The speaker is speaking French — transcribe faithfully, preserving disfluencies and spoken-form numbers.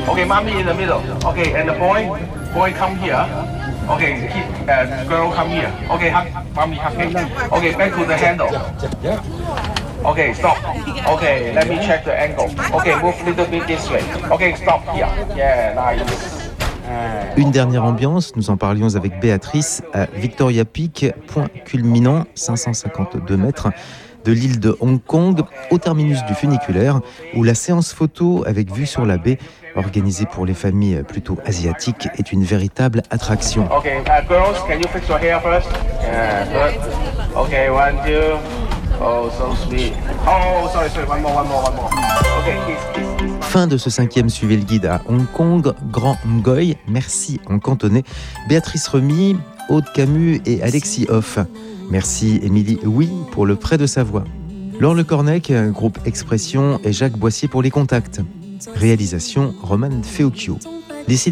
Okay, mommy in the middle. Okay, and the boy, boy come here. Okay, keep, uh, girl come here. Okay, hug, mommy hug me. Okay, back to the handle. Okay, stop. Okay, let me check the angle. Okay, move a little bit this way. Okay, stop here. Yeah, nice. Une dernière ambiance, nous en parlions avec Béatrice, à Victoria Peak, point culminant, cinq cent cinquante-deux mètres, de l'île de Hong Kong, au terminus du funiculaire, où la séance photo avec vue sur la baie, organisée pour les familles plutôt asiatiques, est une véritable attraction. Okay, uh, girls, can you fix your hair first? Yeah, good. Okay, one, two. Oh, so sweet. Oh, sorry, sorry, one more, one more, one more. Okay, kiss, kiss, kiss. Fin de ce cinquième Suivez le guide à Hong Kong, Grand Ngoy, merci en cantonais, Béatrice Remy, Aude Camus et Alexis Hoff. Merci Émilie Oui pour le prêt de sa voix. Laure Le Cornec, groupe Expression et Jacques Boissier pour les contacts. Réalisation Roman Feocchio. Les